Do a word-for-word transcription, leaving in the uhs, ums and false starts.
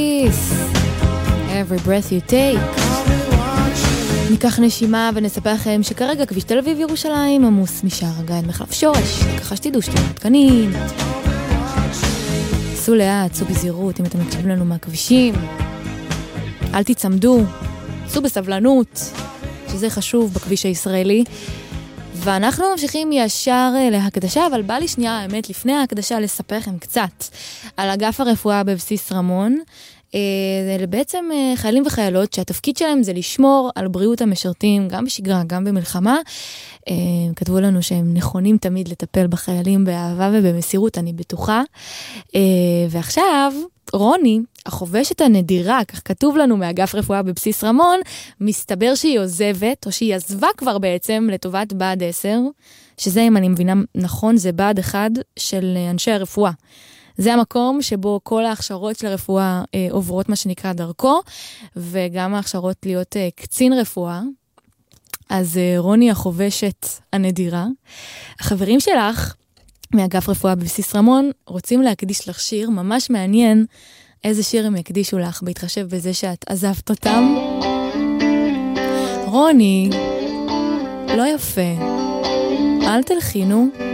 Every breath you take. ניקח נשימה ונספר לכם שכרגע כביש תל אביב ירושלים עמוס משער הגיא מחלף שורש, ככה שתדעו שאתם מתקנים. סעו לאט, סעו בזהירות אם אתם מקשיבים לנו מהכבישים. אל תצמדו, סעו בסבלנות, שזה חשוב בכביש הישראלי. ואנחנו ממשיכים ישר להקדשה, אבל בא לי שנייה, האמת, לפני ההקדשה לספר לכם קצת על אגף הרפואה בבסיס רמון. זה בעצם חיילים וחיילות שהתפקיד שלהם זה לשמור על בריאות המשרתים, גם בשגרה, גם במלחמה. כתבו לנו שהם נכונים תמיד לטפל בחיילים באהבה ובמסירות, אני בטוחה. ועכשיו, רוני, החובשת הנדירה, כך כתוב לנו מאגף רפואה בבסיס רמון, מסתבר שהיא עוזבת, או שהיא עזבה כבר בעצם לטובת בעד עשר, שזה, אם אני מבינה נכון, זה בעד אחד של אנשי הרפואה. זה המקום שבו כל ההכשרות של הרפואה אה, עוברות מה שנקרא דרכו, וגם ההכשרות להיות אה, קצין רפואה. אז אה, רוני החובשת הנדירה, החברים שלך מאגף רפואה בבסיס רמון רוצים להקדיש לך שיר ממש מעניין. איזה שיר הם יקדישו לך בהתחשב בזה שאת עזבת אותם? רוני, לא יפה, אל תלחינו.